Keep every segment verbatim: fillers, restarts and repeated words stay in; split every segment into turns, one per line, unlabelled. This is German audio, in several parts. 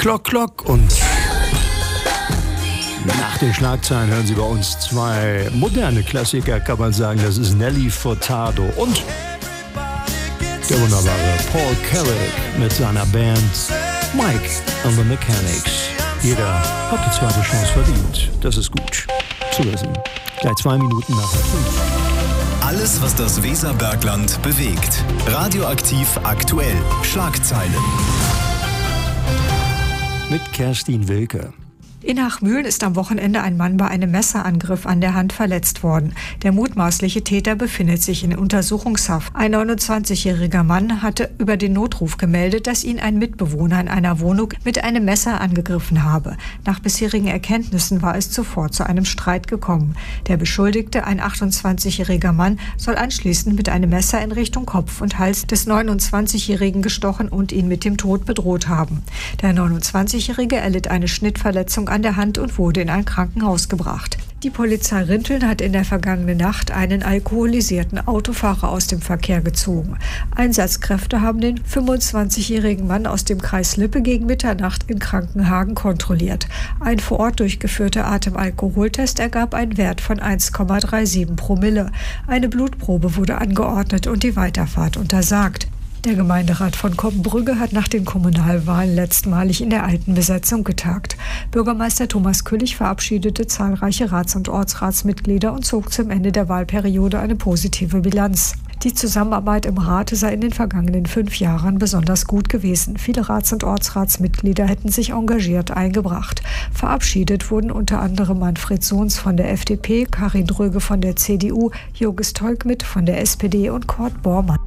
Klock, Klock und nach den Schlagzeilen hören Sie bei uns zwei moderne Klassiker, kann man sagen. Das ist Nelly Furtado und der wunderbare Paul Carrack mit seiner Band Mike and the Mechanics. Jeder hat die zweite Chance verdient. Das ist gut zu wissen. Gleich zwei Minuten nach fünf.
Alles, was das Weserbergland bewegt. Radioaktiv aktuell. Schlagzeilen.
Mit Kerstin Wilke.
In Hachmühlen ist am Wochenende ein Mann bei einem Messerangriff an der Hand verletzt worden. Der mutmaßliche Täter befindet sich in Untersuchungshaft. Ein neunundzwanzigjähriger Mann hatte über den Notruf gemeldet, dass ihn ein Mitbewohner in einer Wohnung mit einem Messer angegriffen habe. Nach bisherigen Erkenntnissen war es zuvor zu einem Streit gekommen. Der Beschuldigte, ein achtundzwanzigjähriger Mann, soll anschließend mit einem Messer in Richtung Kopf und Hals des neunundzwanzigjährigen gestochen und ihn mit dem Tod bedroht haben. Der neunundzwanzigjährige erlitt eine Schnittverletzung an der Hand und wurde in ein Krankenhaus gebracht. Die Polizei Rinteln hat in der vergangenen Nacht einen alkoholisierten Autofahrer aus dem Verkehr gezogen. Einsatzkräfte haben den fünfundzwanzigjährigen Mann aus dem Kreis Lippe gegen Mitternacht in Krankenhagen kontrolliert. Ein vor Ort durchgeführter Atemalkoholtest ergab einen Wert von eins Komma siebenunddreißig Promille. Eine Blutprobe wurde angeordnet und die Weiterfahrt untersagt. Der Gemeinderat von Koppenbrügge hat nach den Kommunalwahlen letztmalig in der alten Besetzung getagt. Bürgermeister Thomas Küllich verabschiedete zahlreiche Rats- und Ortsratsmitglieder und zog zum Ende der Wahlperiode eine positive Bilanz. Die Zusammenarbeit im Rat sei in den vergangenen fünf Jahren besonders gut gewesen. Viele Rats- und Ortsratsmitglieder hätten sich engagiert eingebracht. Verabschiedet wurden unter anderem Manfred Sohns von der F D P, Karin Dröge von der C D U, Jurgis Tolkmit von der S P D und Kurt Bormann.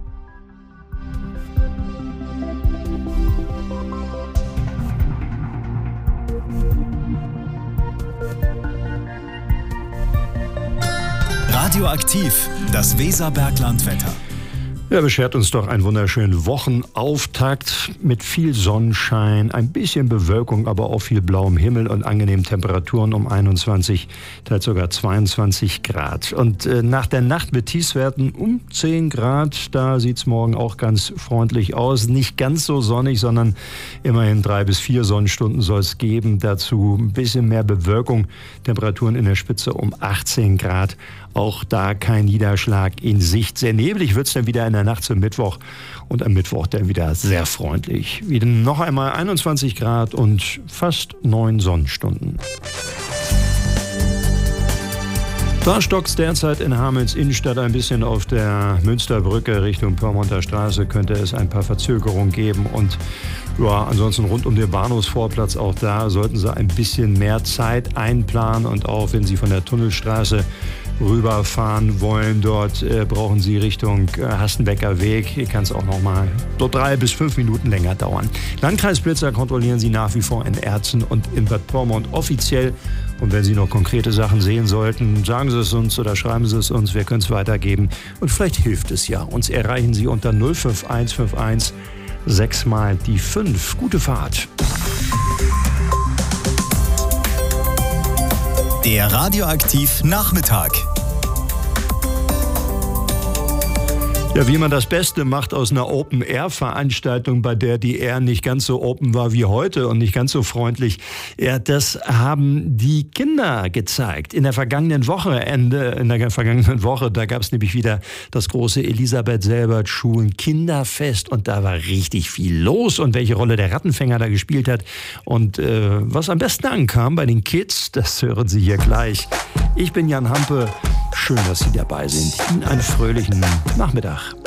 Radioaktiv, das Weserberglandwetter.
Ja, beschert uns doch einen wunderschönen Wochenauftakt mit viel Sonnenschein, ein bisschen Bewölkung, aber auch viel blauem Himmel und angenehmen Temperaturen um einundzwanzig, teils sogar zweiundzwanzig Grad. Und äh, nach der Nacht mit Tiefstwerten um zehn Grad, da sieht's morgen auch ganz freundlich aus. Nicht ganz so sonnig, sondern immerhin drei bis vier Sonnenstunden soll es geben. Dazu ein bisschen mehr Bewölkung, Temperaturen in der Spitze um achtzehn Grad. Auch da kein Niederschlag in Sicht. Sehr neblig wird's dann wieder in der Nacht zum Mittwoch und am Mittwoch dann wieder sehr freundlich. Wieder noch einmal einundzwanzig Grad und fast neun Sonnenstunden. Da stockt's derzeit in Hamelns Innenstadt ein bisschen. Auf der Münsterbrücke Richtung Pyrmonter Straße könnte es ein paar Verzögerungen geben. Und ja, ansonsten rund um den Bahnhofsvorplatz, auch da sollten Sie ein bisschen mehr Zeit einplanen. Und auch wenn Sie von der Tunnelstraße rüberfahren wollen, dort äh, brauchen Sie Richtung äh, Hastenbecker Weg. Hier kann es auch noch mal so drei bis fünf Minuten länger dauern. Landkreisblitzer kontrollieren Sie nach wie vor in Erzen und in Bad Pyrmont offiziell. Und wenn Sie noch konkrete Sachen sehen sollten, sagen Sie es uns oder schreiben Sie es uns. Wir können es weitergeben. Und vielleicht hilft es ja. Uns erreichen Sie unter null fünf eins fünf eins sechs mal die fünf. Gute Fahrt.
Der Radioaktiv Nachmittag.
Ja, wie man das Beste macht aus einer Open-Air-Veranstaltung, bei der die Air nicht ganz so open war wie heute und nicht ganz so freundlich. Ja, das haben die Kinder gezeigt. In der vergangenen Woche, Ende, in der vergangenen Woche, da gab es nämlich wieder das große Elisabeth-Selbert-Schulen-Kinderfest und da war richtig viel los und welche Rolle der Rattenfänger da gespielt hat und äh, was am besten ankam bei den Kids, das hören Sie hier gleich. Ich bin Jan Hampe. Schön, dass Sie dabei sind. Ihnen einen fröhlichen Nachmittag.